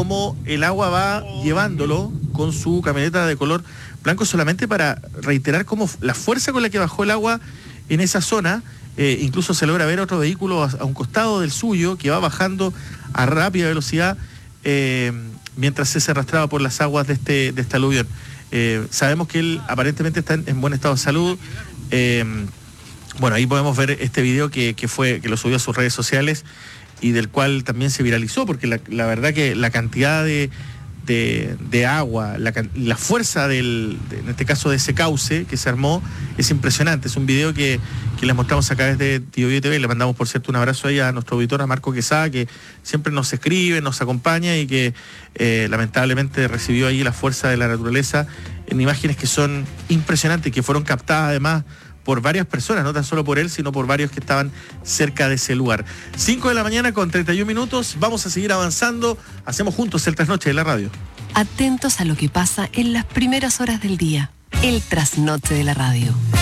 cómo el agua va llevándolo con su camioneta de color blanco, solamente para reiterar cómo la fuerza con la que bajó el agua en esa zona. Incluso se logra ver otro vehículo a un costado del suyo que va bajando a rápida velocidad mientras se arrastraba por las aguas de este aluvión. Sabemos que él aparentemente está en buen estado de salud. Bueno, ahí podemos ver este video que lo subió a sus redes sociales y del cual también se viralizó, porque la verdad que la cantidad de agua, la fuerza en este caso de ese cauce que se armó es impresionante. Es un video que les mostramos acá desde Tío Bio TV. Le mandamos, por cierto, un abrazo ahí a nuestro auditor, a Marco Quesada, que siempre nos escribe, nos acompaña y que lamentablemente recibió ahí la fuerza de la naturaleza en imágenes que son impresionantes, que fueron captadas además por varias personas, no tan solo por él, sino por varios que estaban cerca de ese lugar. 5 de la mañana con 31 minutos, vamos a seguir avanzando, hacemos juntos el Trasnoche de la radio. Atentos a lo que pasa en las primeras horas del día, el Trasnoche de la radio.